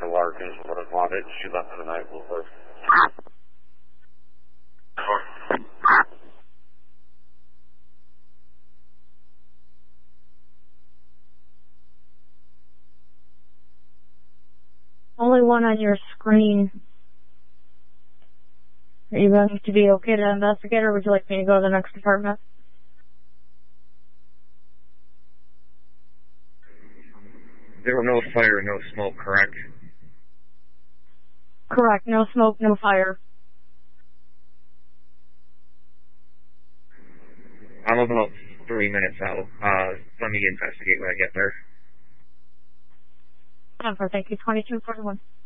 Dr. Larkins would have wanted. She left the night before. Only one on your screen. Are you going to be okay to investigate, or would you like me to go to the next department? There were no fire, no smoke, correct? Correct. No smoke, no fire. I'm about 3 minutes out. Let me investigate when I get there. Thank you. 2241.